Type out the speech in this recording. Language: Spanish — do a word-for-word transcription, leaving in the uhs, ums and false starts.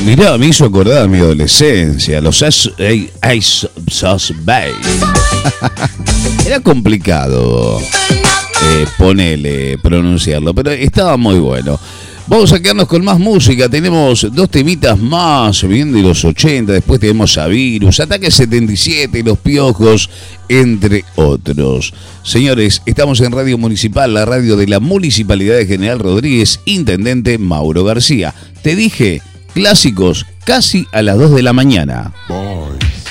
Mirá, me hizo acordar a mi adolescencia, los Ice Sauce Bay. Era complicado eh, ponele, pronunciarlo, pero estaba muy bueno. Vamos a quedarnos con más música. Tenemos dos temitas más, bien de los ochenta. Después tenemos a Virus, Ataque setenta y siete, Los Piojos, entre otros. Señores, estamos en Radio Municipal, la radio de la Municipalidad de General Rodríguez, Intendente Mauro García. Te dije, clásicos casi a las dos de la mañana. Boy.